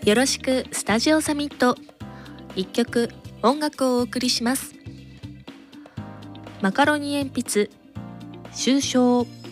よろしくスタジオサミット。一曲音楽をお送りします。マカロニ鉛筆終章。